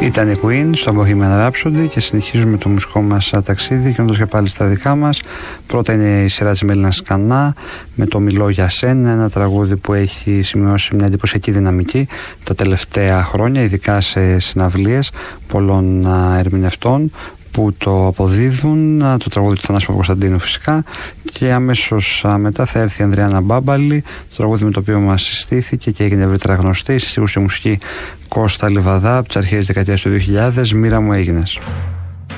Ήταν η Queen στο Bohemian Rhapsody και συνεχίζουμε το μουσικό μας ταξίδι και και πάλι στα δικά μας. Πρώτα είναι η σειρά της Μέλινας Κανά με το Μιλώ για σένα, ένα τραγούδι που έχει σημειώσει μια εντυπωσιακή δυναμική τα τελευταία χρόνια, ειδικά σε συναυλίες πολλών ερμηνευτών που το αποδίδουν, το τραγούδι του Θανάση Παπακοσταντίνου φυσικά, και αμέσως μετά θα έρθει η Ανδριάννα Μπάμπαλη, το τραγούδι με το οποίο μας συστήθηκε και έγινε ευρύτερα γνωστή, στη στίχους και μουσική Κώστα Λιβαδά από τις αρχές δεκαετίας του 2000, «Μοίρα μου έγινες».